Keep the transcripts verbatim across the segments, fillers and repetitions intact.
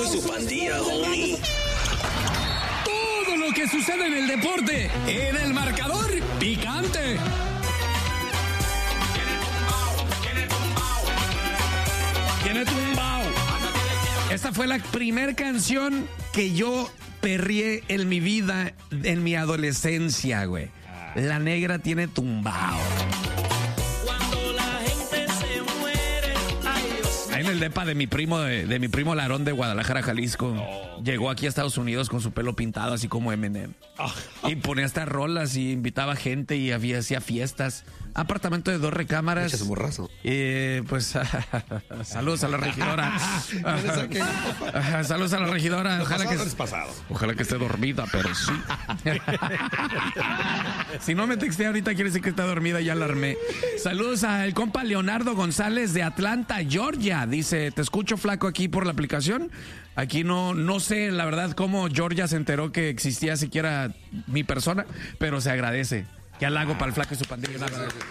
su pandilla, homie. Todo lo que sucede en el deporte, en el marcador picante. Tiene tumbao. Esta fue la primera canción que yo perrié en mi vida, en mi adolescencia, güey. La Negra tiene tumbao. Cuando la gente se muere, ay Dios mío. Ahí en el depa de mi primo, de, de mi primo Larón de Guadalajara, Jalisco. Oh. Llegó aquí a Estados Unidos con su pelo pintado, así como Eminem. Oh. Y ponía estas rolas y invitaba gente y había, hacía fiestas. Apartamento de dos recámaras. Echas morrazo. Y pues, saludos a la regidora. Saludos a la regidora. Ojalá que, ojalá que esté dormida, pero sí. Si no me texté ahorita, quiere decir que está dormida, ya la armé. Saludos al compa Leonardo González de Atlanta, Georgia. Dice, te escucho flaco aquí por la aplicación. Aquí no, no sé, la verdad, cómo Georgia se enteró que existía siquiera mi persona, pero se agradece. Que halago para el flaco y su pandilla.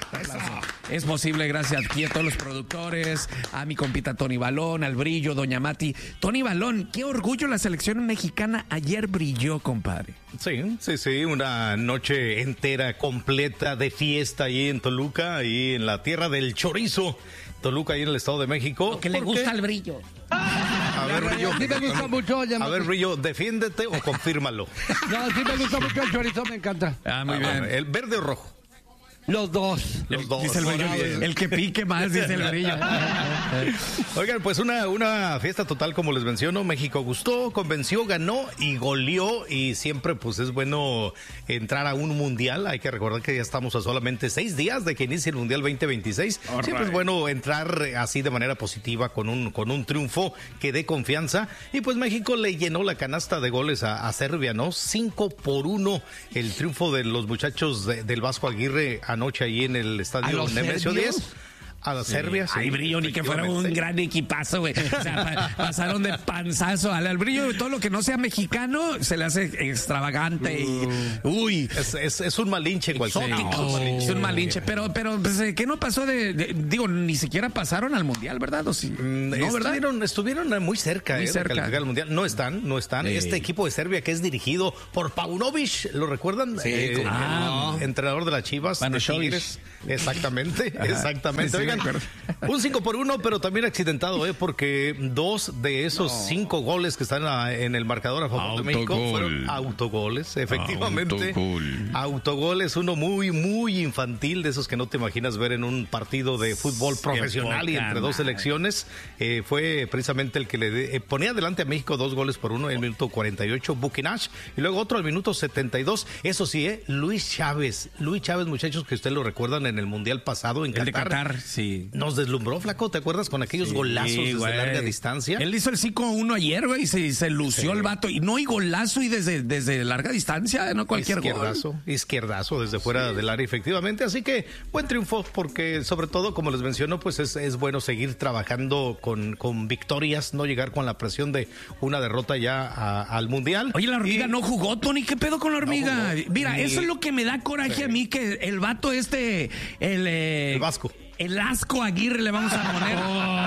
Es posible gracias aquí a todos los productores, a mi compita Tony Balón, al Brillo, Doña Mati. Tony Balón, qué orgullo, la selección mexicana ayer brilló, compadre. Sí, sí, sí, una noche entera, completa de fiesta ahí en Toluca, ahí en la tierra del chorizo. Toluca, ahí en el Estado de México. Lo que le gusta al Brillo. A ver, Brillo. Sí me gusta mucho. Ya a ver, Brillo, defiéndete o confírmalo. No, sí me gusta mucho el chorizo, me encanta. Ah, muy ah, bien. Bueno, ¿el verde o rojo? Los dos. Los dos. Dice el Brillo, el que pique más, dice el Brillo. Oigan, pues una, una fiesta total, como les menciono. México gustó, convenció, ganó y goleó. Y siempre pues es bueno entrar a un mundial. Hay que recordar que ya estamos a solamente seis días de que inicie el Mundial veinte veintiséis. All siempre right. Es bueno entrar así de manera positiva con un, con un triunfo que dé confianza. Y pues México le llenó la canasta de goles a, a Serbia, ¿no? Cinco por uno el triunfo de los muchachos de, del Vasco Aguirre anoche ahí en el estadio Nemesio diez. A la sí. Serbia, sí. Ay, Brillo, ni que fuera un gran equipazo, güey. O sea, pa pasaron de panzazo. Al, al Brillo, todo lo que no sea mexicano se le hace extravagante. Uh, y, uy. Es, es, es un malinche cualquier. No, es un malinche. Es un malinche. Pero, pero pues, ¿qué no pasó de, de...? Digo, ni siquiera pasaron al Mundial, ¿verdad? ¿O sí? Mm, no, ¿verdad? Estuvieron, estuvieron muy cerca, muy eh, cerca. de calificar al Mundial. No están, no están. Sí. Este equipo de Serbia que es dirigido por Paunovic, ¿lo recuerdan? Sí, eh, ah, el entrenador de las Chivas. Bueno, de Tigres. Exactamente, exactamente. Sí, Oigan, un cinco por uno, pero también accidentado, ¿eh? Porque dos de esos no. cinco goles que están a, en el marcador a favor Autogol. de México fueron autogoles, efectivamente. Autogol. Autogoles, uno muy, muy infantil, de esos que no te imaginas ver en un partido de fútbol profesional y entre dos selecciones. Eh, fue precisamente el que le de, eh, ponía adelante a México dos goles por uno en el minuto cuarenta y ocho, Buki Nash, y luego otro al minuto setenta y dos. Eso sí, ¿eh? Luis Chávez. Luis Chávez, muchachos, que ustedes lo recuerdan en el Mundial pasado en el Qatar. De Qatar, sí. Nos deslumbró, flaco, ¿te acuerdas? Con aquellos sí, golazos desde güey. larga distancia. Él hizo el cinco uno ayer, güey, y se, se lució sí. el vato. Y no hay golazo y desde, desde larga distancia, no cualquier izquierdazo, gol. Izquierdazo desde fuera sí. del área, efectivamente. Así que buen triunfo, porque sobre todo, como les menciono, pues es, es bueno seguir trabajando con, con victorias, no llegar con la presión de una derrota ya a, al Mundial. Oye, la hormiga y... no jugó, Tony, ¿qué pedo con la hormiga? No Mira, Ni... eso es lo que me da coraje sí. a mí, que el vato este, el... Eh... el Vasco. El Asco Aguirre le vamos a poner.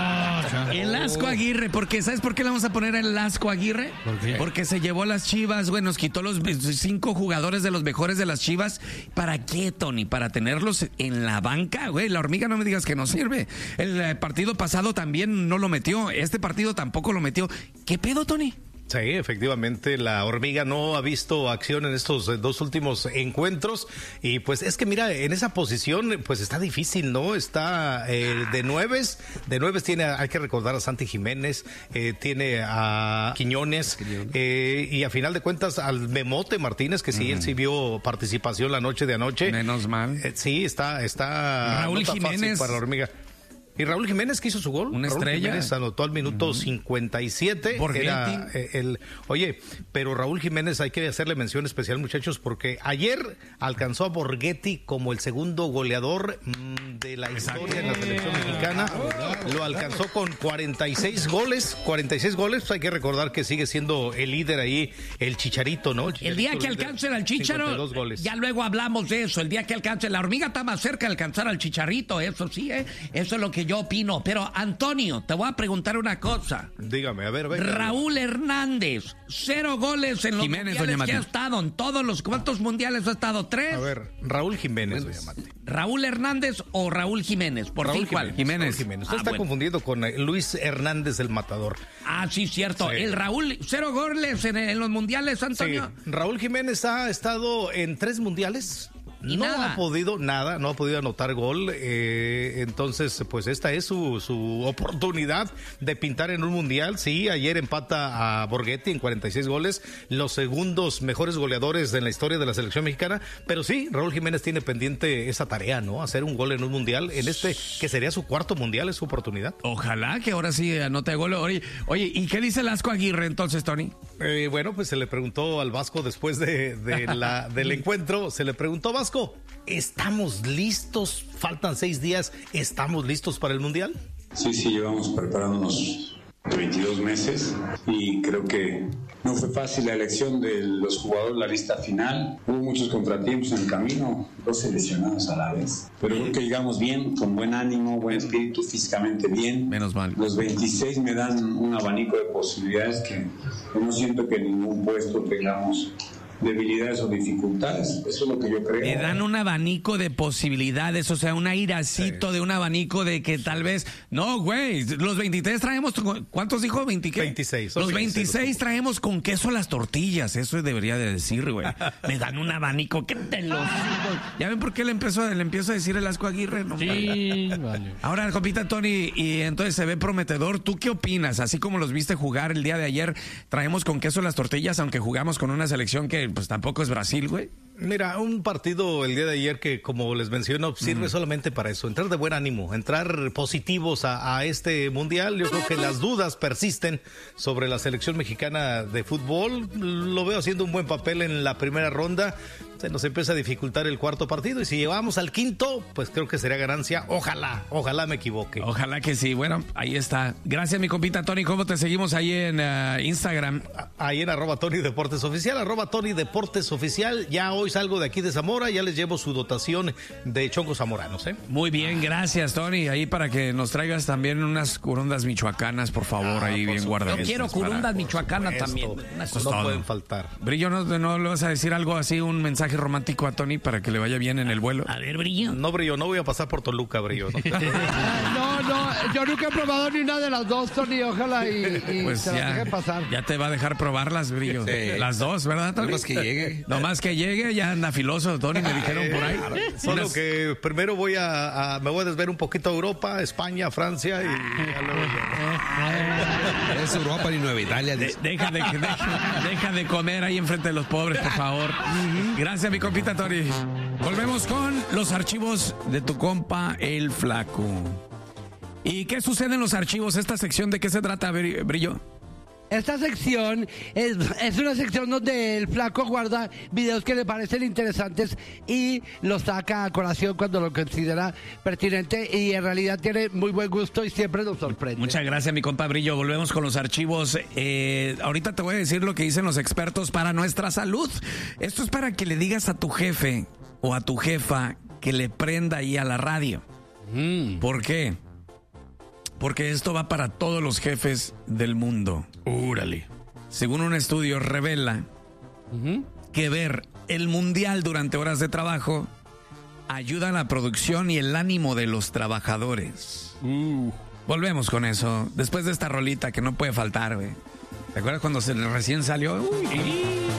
Oh, el Asco Aguirre, porque ¿sabes por qué le vamos a poner el Asco Aguirre? ¿Por qué? Porque se llevó las Chivas, güey, nos quitó los cinco jugadores de los mejores de las Chivas. ¿Para qué, Tony? Para tenerlos en la banca, güey. La hormiga no me digas que no sirve. El partido pasado también no lo metió. Este partido tampoco lo metió. ¿Qué pedo, Tony? Sí, efectivamente, la hormiga no ha visto acción en estos dos últimos encuentros y pues es que mira, en esa posición pues está difícil, ¿no? Está eh, de nueves, de nueves tiene, hay que recordar a Santi Jiménez, eh, tiene a Quiñones eh, y a final de cuentas al Memote Martínez, que sí, uh-huh. él sí vio participación la noche de anoche. Menos mal. Eh, sí, está, está Raúl no Jiménez para la hormiga. Y Raúl Jiménez, que hizo su gol. Una Raúl estrella. Jiménez anotó al minuto uh-huh. cincuenta y siete. Era eh, el, oye, pero Raúl Jiménez hay que hacerle mención especial, muchachos, porque ayer alcanzó a Borghetti como el segundo goleador mmm, de la historia en la selección mexicana. Lo alcanzó con cuarenta y seis goles. cuarenta y seis goles. Pues hay que recordar que sigue siendo el líder ahí, el Chicharito, ¿no? El, Chicharito, el día que alcance al Chicharo, ya luego hablamos de eso. El día que alcance, la hormiga está más cerca de alcanzar al Chicharito, eso sí, ¿eh? Eso es lo que yo yo opino, pero Antonio, te voy a preguntar una cosa. Dígame, a ver, venga. Raúl Hernández, cero goles en los Jiménez, mundiales doña que ha Mati. estado, en todos los, ¿cuántos mundiales ha estado? ¿Tres? A ver, Raúl Jiménez, doña Mati. ¿Raúl Hernández o Raúl Jiménez? Por Raúl fin, ¿cuál? Jiménez. Raúl Jiménez. Usted Ah, está bueno. confundiendo con eh, Luis Hernández, el matador. Ah, sí, cierto. Sí. El Raúl, cero goles en, en los mundiales, Sí, Antonio. Raúl Jiménez ha estado en tres mundiales. Y no nada. ha podido nada, no ha podido anotar gol. Eh, entonces, pues esta es su, su oportunidad de pintar en un mundial. Sí, ayer empata a Borghetti en cuarenta y seis goles, los segundos mejores goleadores en la historia de la selección mexicana. Pero sí, Raúl Jiménez tiene pendiente esa tarea, ¿no? Hacer un gol en un mundial, en este que sería su cuarto mundial, es su oportunidad. Ojalá que ahora sí anote gol. Oye, oye, ¿y qué dice Lasco Aguirre entonces, Tony? Eh, bueno, pues se le preguntó al Vasco después de, de la, del encuentro, se le preguntó, Vasco, ¿estamos listos? Faltan seis días, ¿estamos listos para el Mundial? Sí, sí, llevamos preparándonos veintidós meses y creo que no fue fácil la elección de los jugadores, la lista final. Hubo muchos contratiempos en el camino, dos seleccionados a la vez. Pero creo que llegamos bien, con buen ánimo, buen espíritu, físicamente bien. Menos mal. Los veintiséis me dan un abanico de posibilidades que no siento que en ningún puesto tengamos debilidades o dificultades. Eso es lo que yo creo. Le dan un abanico de posibilidades, o sea, un airacito Sí. de un abanico de que tal vez... No, güey, los veintitrés traemos... ¿Cuántos dijo? ¿veinte qué? veintiséis, son Los veintiséis, veintiséis traemos con queso las tortillas, eso debería de decir, güey. Me dan un abanico, ¿qué te lo digo? ¿Ya ven por qué le empiezo, le empiezo a decir el Asco Aguirre? No, Sí, vale. Ahora, compita Tony, y entonces se ve prometedor. ¿Tú qué opinas? Así como los viste jugar el día de ayer, traemos con queso las tortillas, aunque jugamos con una selección que pues tampoco es Brasil, güey. Mira, un partido el día de ayer que, como les menciono, sirve solamente para eso, entrar de buen ánimo, entrar positivos a, a este mundial. Yo creo que las dudas persisten sobre la selección mexicana de fútbol. Lo veo haciendo un buen papel en la primera ronda. Se nos empieza a dificultar el cuarto partido y si llevamos al quinto, pues creo que sería ganancia. Ojalá, ojalá me equivoque. Ojalá que sí. Bueno, ahí está. Gracias, mi compita Tony. ¿Cómo te seguimos ahí en uh, Instagram? Ahí en arroba Tony Deportes Oficial, arroba Tony Deportes Oficial. Ya hoy salgo de aquí de Zamora, ya les llevo su dotación de chongos zamoranos, ¿eh? Muy bien, gracias, Tony. Ahí para que nos traigas también unas curundas michoacanas, por favor, Ah, ahí por bien supuesto. guardadas. Yo quiero curundas michoacanas Esto, también. eso es no todo. pueden faltar. Brillo, ¿no, ¿no le vas a decir algo así, un mensaje romántico a Tony para que le vaya bien en el vuelo? A ver, Brillo. No, Brillo, no voy a pasar por Toluca, Brillo. ¿no? No, no, yo nunca he probado ni una de las dos, Tony. Ojalá y, y Pues se las ya, dejen pasar. ya te va a dejar probarlas, Brillo. Sí. Las dos, ¿verdad, Tony? Nomás que llegue. Nomás que llegue, ya anda filoso, Tony, me dijeron por ahí. Solo Unas- que primero voy a, a- me voy a desver un poquito a Europa, España, Francia y ya luego ya. Es Europa ni Nueva Italia. De- dice. deja, de, deja, deja de comer ahí enfrente de los pobres, por favor. Gracias, mi compita Tony. Volvemos con los archivos de tu compa, el Flaco. ¿Y qué sucede en los archivos? ¿Esta sección de qué se trata, Bri- Brillo? Esta sección es, es una sección donde el Flaco guarda videos que le parecen interesantes y los saca a colación cuando lo considera pertinente y en realidad tiene muy buen gusto y siempre nos sorprende. Muchas gracias, mi compa Brillo. Volvemos con los archivos. Eh, ahorita te voy a decir lo que dicen los expertos para nuestra salud. Esto es para que le digas a tu jefe o a tu jefa que le prenda ahí a la radio. ¿Por qué? Porque esto va para todos los jefes del mundo. Úrale. Según un estudio revela que ver el mundial durante horas de trabajo ayuda a la producción y el ánimo de los trabajadores. Volvemos con eso. Después de esta rolita que no puede faltar, güey. ¿Te acuerdas cuando se recién salió? Uy.